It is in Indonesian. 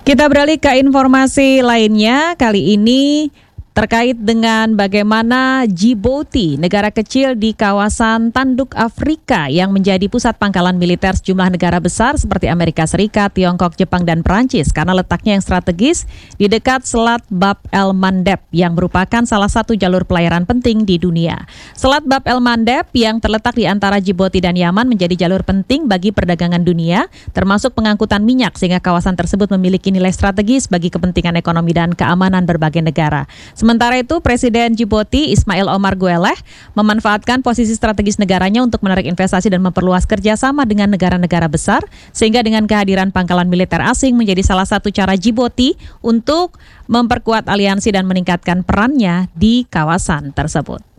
Kita beralih ke informasi lainnya, kali ini terkait dengan bagaimana Djibouti, negara kecil di kawasan tanduk Afrika yang menjadi pusat pangkalan militer sejumlah negara besar seperti Amerika Serikat, Tiongkok, Jepang, dan Perancis karena letaknya yang strategis di dekat Selat Bab el-Mandeb yang merupakan salah satu jalur pelayaran penting di dunia. Selat Bab el-Mandeb yang terletak di antara Djibouti dan Yaman menjadi jalur penting bagi perdagangan dunia, termasuk pengangkutan minyak, sehingga kawasan tersebut memiliki nilai strategis bagi kepentingan ekonomi dan keamanan berbagai negara. Sementara itu, Presiden Djibouti Ismail Omar Guelleh memanfaatkan posisi strategis negaranya untuk menarik investasi dan memperluas kerjasama dengan negara-negara besar, sehingga dengan kehadiran pangkalan militer asing menjadi salah satu cara Djibouti untuk memperkuat aliansi dan meningkatkan perannya di kawasan tersebut.